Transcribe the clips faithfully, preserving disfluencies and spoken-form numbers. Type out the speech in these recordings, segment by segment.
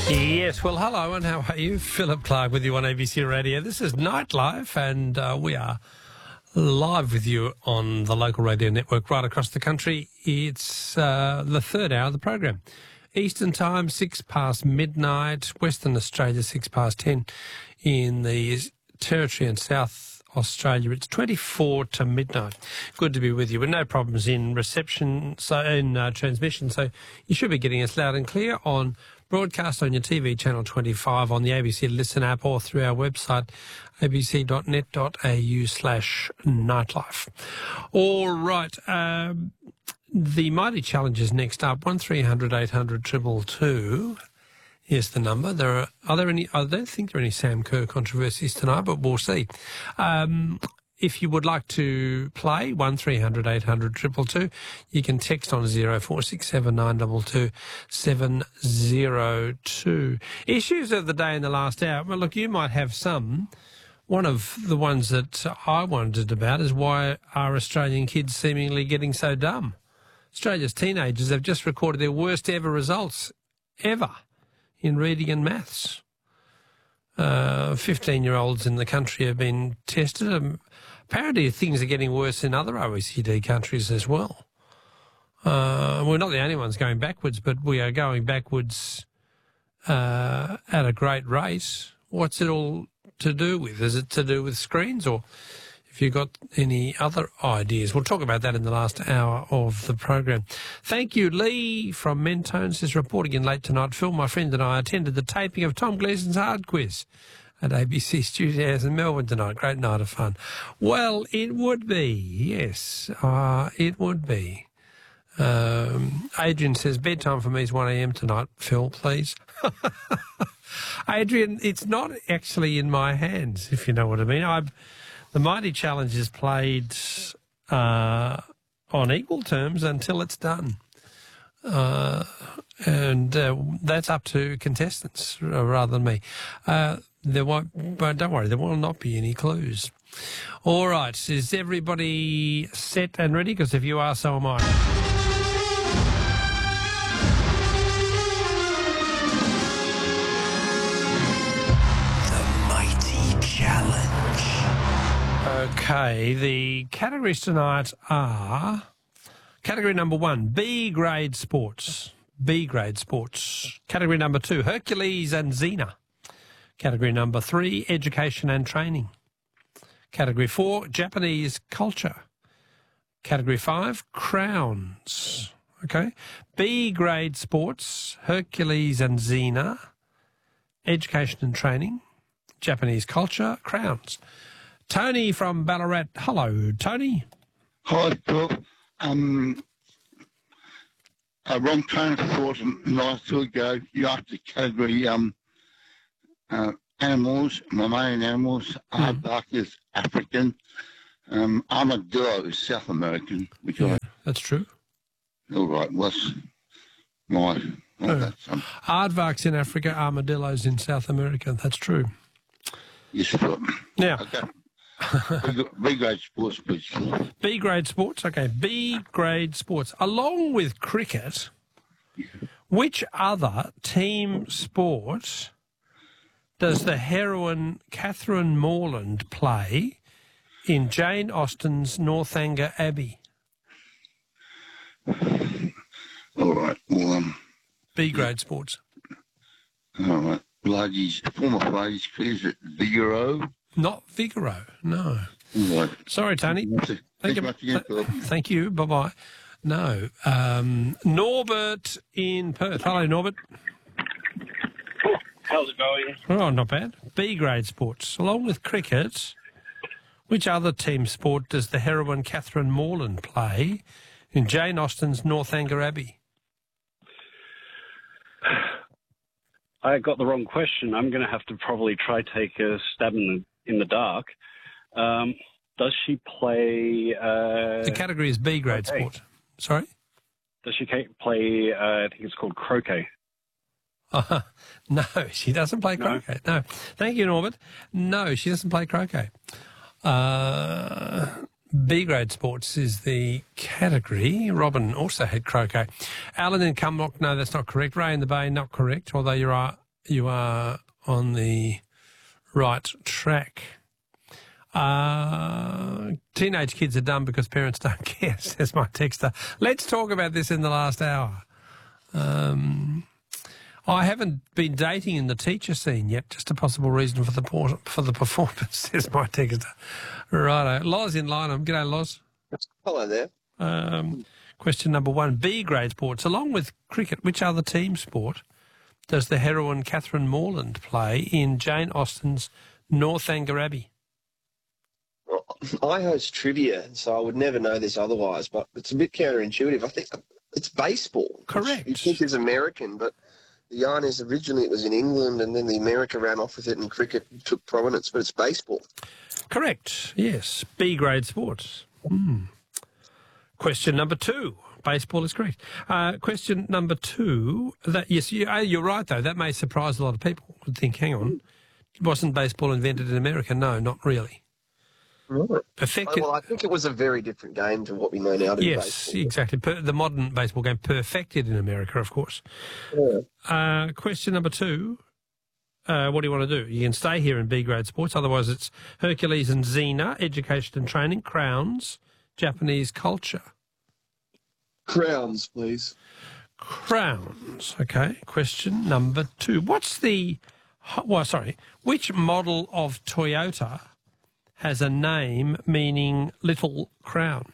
Yes, well, hello, and how are you? Philip Clark with you on A B C Radio. This is Nightlife, and uh, we are live with you on the local radio network right across the country. It's uh, the third hour of the program. Eastern time, six past midnight. Western Australia, six past ten. In the Territory and South Australia, it's twenty-four to midnight. Good to be with you, with no problems in reception, so in uh, transmission. So you should be getting us loud and clear on broadcast on your T V channel twenty-five, on the A B C Listen app, or through our website, abc.net.au slash nightlife. All right. Um, the Mighty Challenge is next up. one three hundred eight hundred two two two is the number. There are, are there any, I don't think there are any Sam Kerr controversies tonight, but we'll see. Um, If you would like to play, one three hundred eight hundred two two two, you can text on zero four six seven nine two two seven zero two. Issues of the day in the last hour. Well, look, you might have some. One of the ones that I wondered about is, why are Australian kids seemingly getting so dumb? Australia's teenagers have just recorded their worst ever results ever in reading and maths. Uh, fifteen-year-olds in the country have been tested. Um, apparently things are getting worse in other O E C D countries as well. Uh, we're not the only ones going backwards, but we are going backwards uh, at a great rate. What's it all to do with? Is it to do with screens, or have you got any other ideas? We'll talk about that in the last hour of the program. Thank you. Lee from Mentones is reporting in late tonight. Phil, my friend, and I attended the taping of Tom Gleason's Hard Quiz at A B C Studios in Melbourne tonight. Great night of fun. Well, it would be, yes, uh, it would be. Um, Adrian says, bedtime for me is one a m tonight. Phil, please. Adrian, it's not actually in my hands, if you know what I mean. I've The Mighty Challenge is played uh, on equal terms until it's done. Uh, and uh, that's up to contestants uh, rather than me. Uh, there won't, but don't worry, there will not be any clues. All right, is everybody set and ready? Because if you are, so am I. Okay, the categories tonight are category number one, B grade sports. B grade sports. Category number two, Hercules and Xena. Category number three, education and training. Category four, Japanese culture. Category five, crowns. Okay, B grade sports, Hercules and Xena, education and training, Japanese culture, crowns. Tony from Ballarat. Hello, Tony. Hi, Phil. Um, a wrong train of thought a night or two ago. You asked the category um, uh, animals, mammalian animals. Mm. Aardvark is African. Um, armadillo is South American. Which Yeah, I, that's true. all right, was my... Well, Oh. that's, um, Aardvark's in Africa, armadillos in South America. That's true. yes, Phil. Now, Okay. B grade sports, please. B grade sports. Okay, B grade sports. Along with cricket, which other team sport does the heroine Catherine Morland play in Jane Austen's Northanger Abbey? All right. Well, um, B grade sports. all right. Ladies, former ladies, please, at Vigoro. Not Figaro, no. All right. Sorry, Tony. Thank Thank you you. much again, Philip. Thank you. Bye-bye. No. Um, Norbert in Perth. Hello, Norbert. How's it going? Oh, not bad. B grade sports. Along with cricket, which other team sport does the heroine Catherine Morland play in Jane Austen's Northanger Abbey? I got the wrong question. I'm going to have to probably try take a stab in the, in the dark. Um, does she play... Uh, The category is B grade okay. sport. Sorry? Does she ca- play, uh, I think it's called croquet? Uh, no, she doesn't play No? croquet. No. Thank you, Norbert. No, she doesn't play croquet. Uh, B grade sports is the category. Robin also had croquet. Alan in Cumnock, no, that's not correct. Ray in the Bay, not correct, although you are you are on the right track. Uh, teenage kids are dumb because parents don't care, says my texter. Let's talk about this in the last hour. Um, I haven't been dating in the teacher scene yet, just a possible reason for the for the performance, says my texter. Righto. Loz in Lynham. G'day, Loz. Hello there. Um, question number one, B grade sports. Along with cricket, which other team sport does the heroine Catherine Morland play in Jane Austen's Northanger Abbey? I host trivia, so I would never know this otherwise, but it's a bit counterintuitive. I think it's baseball. Correct. You think is American, but the yarn is originally it was in England and then the America ran off with it and cricket took prominence, but it's baseball. Correct, yes. B grade sports. Mm. Question number two. Baseball is correct. Uh, question number two. That yes, you, uh, you're right, though. That may surprise a lot of people. Would think, hang on, wasn't baseball invented in America? No, not really. Right. Perfected. Well, I think it was a very different game to what we know now to be Yes, baseball. exactly. Per, the modern baseball game perfected in America, of course. Yeah. Uh, question number two. Uh, what do you want to do? You can stay here in B grade sports. Otherwise, it's Hercules and Xena, education and training, crowns, Japanese culture. Crowns, please. Crowns. Okay. Question number two. What's the, well, sorry, which model of Toyota has a name meaning little crown?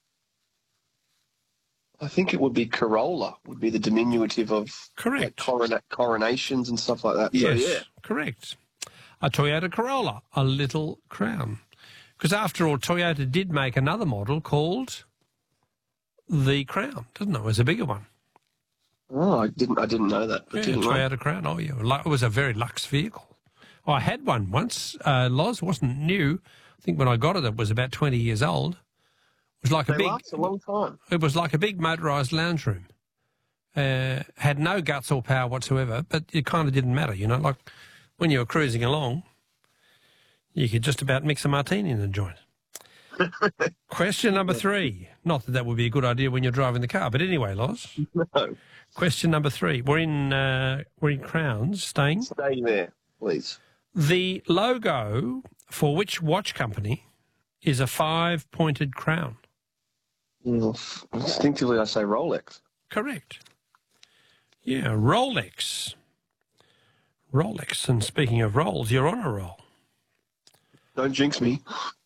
I think it would be Corolla, would be the diminutive of Correct. like, corona- coronations and stuff like that. Yes, So, yeah. correct. A Toyota Corolla, a little crown. Because after all, Toyota did make another model called the Crown, didn't it? It was a bigger one. Oh, I didn't. I didn't know that. Yeah, didn't Toyota I? Crown. Oh, yeah. It was a very luxe vehicle. I had one once. Uh, Loz wasn't new. I think when I got it, it was about twenty years old. It was like They a big. last a long time. It was like a big motorised lounge room. Uh, had no guts or power whatsoever, but it kind of didn't matter, you know. Like when you were cruising along, you could just about mix a martini and enjoy it. Question number three. Not that that would be a good idea when you're driving the car, but anyway, Loz. No. Question number three. We're in uh, we're in Crowns, staying. Stay there, please. The logo for which watch company is a five-pointed crown? Well, instinctively, I say Rolex. Correct. Yeah, Rolex. Rolex. And speaking of rolls, you're on a roll. Don't jinx me.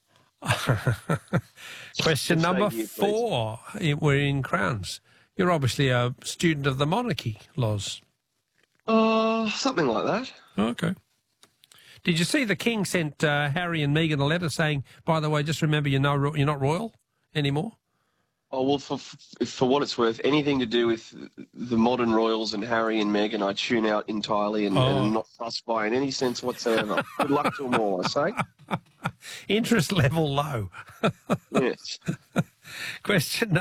Question Stay number here, please. four. We're in Crowns. You're obviously a student of the monarchy, Loz. Uh, something like that. Okay. Did you see the King sent uh, Harry and Meghan a letter saying, by the way, just remember you're, no, you're not royal anymore? Oh, well, for, for what it's worth, anything to do with the modern royals and Harry and Meghan, I tune out entirely and, Oh. and am not fussed by in any sense whatsoever. Good luck to them all, I say. Interest level low. Yes. Question